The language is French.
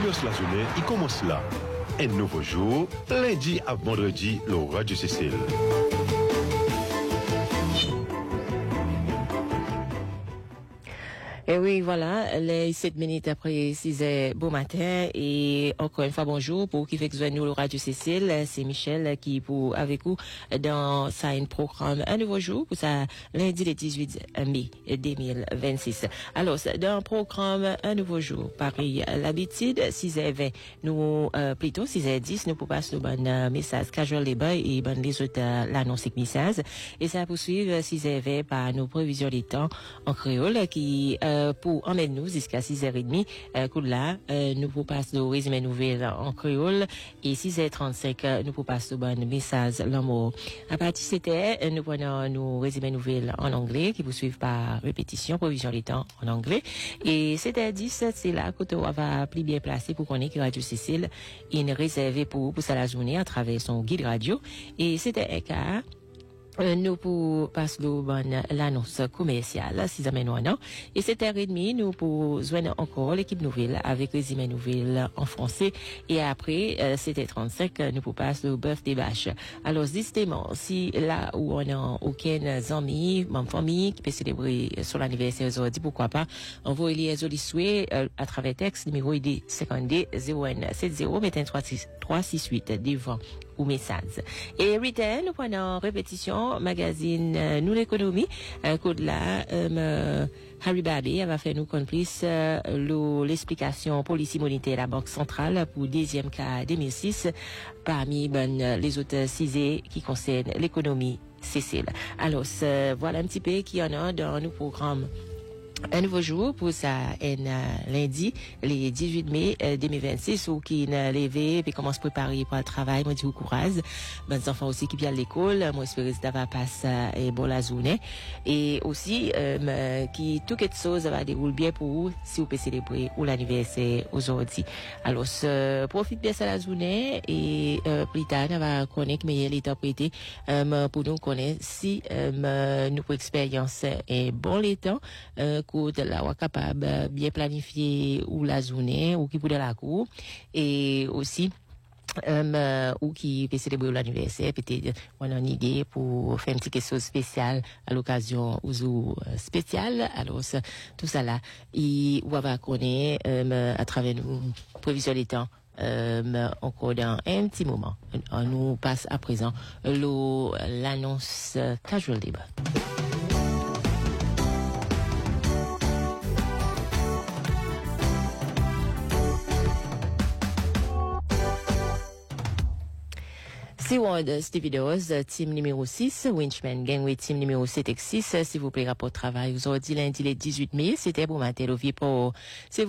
L'ambiance la journée, il commence là. Un nouveau jour, lundi à vendredi, le Radio Cécile. Et oui, voilà, les 7 minutes après 6 heures, bon matin, et encore une fois, bonjour, pour qui fait que nous, le Radio Cécile, c'est Michel qui pour avec vous dans ça, un programme, un nouveau jour, pour ça, lundi le 18 mai 2026. Alors, dans le programme, un nouveau jour, pareil, l'habitude, 6h20, nous, plutôt 6h10, nous pour passer le bon message casual débat et bon les autres, l'annonce et message, et ça poursuivre 6h20 par nos prévisions des temps en créole qui, pour emmener nous jusqu'à 6h30, coup là, nous pour passer le résumé nouvelle en créole et 6h35, nous pour passer le bon message l'amour. À partir de 7h, nous prenons nos résumés nouvelles en anglais qui vous suivent par répétition, provision des temps en anglais. Et 7h10, c'est là que on va plus bien placé pour connaître que Radio Cécile est réservé pour ça la journée à travers son guide radio. Et 7h15, nous pour passer l'annonce commerciale, si jamais nous non. Et 7h30, nous pour joindre encore l'équipe nouvelle avec les emails nouvelles en français. Et après, 7h35, nous pour passer le birthday bash. Alors, justement, si là où on a aucun ami, même famille qui peut célébrer son anniversaire aujourd'hui, pourquoi pas, envoyez les autres souhaits à travers texte, numéro ID 52 0170, mettez 368 devant ou message. Et return, nous prenons répétition, magazine Nous l'économie, code là, Harry Baby va faire nous complice l'explication policy monétaire à la Banque centrale pour deuxième cas 2006 parmi les autres sujets qui concernent l'économie Cécile. Alors, voilà un petit peu qui y en a dans nos programmes. Un nouveau jour pour ça, lundi, le 18 mai 2026, ou qui n'a levé et commence à préparer pour le travail, moi, du courage. Mes enfants aussi qui viennent à l'école, moi, j'espère que ça va passer et bon la journée. Et aussi, qui, tout quelque chose va dérouler bien pour vous, si vous pouvez célébrer ou l'anniversaire aujourd'hui. Alors, profite bien de la journée et, plus tard, on va connaître meilleur l'état prêté, pour nous connaître si, notre expérience est bon l'état, de la capable bien planifier ou la journée ou qui pour de la cour et aussi ou qui peut célébrer l'anniversaire peut-être on a une idée pour faire un petit quelque chose spécial à l'occasion ou spécial alors tout ça là et on va connaître à travers nos prévisions des temps encore dans un petit moment on nous passe à présent l'annonce casual débat. Si vous avez cette vidéo, team numéro 6, Winchman Gangway, team numéro 7 et 6, s'il vous plaît, rapport de travail. Aujourd'hui, lundi, le 18 mai, c'était pour mater le vie pour,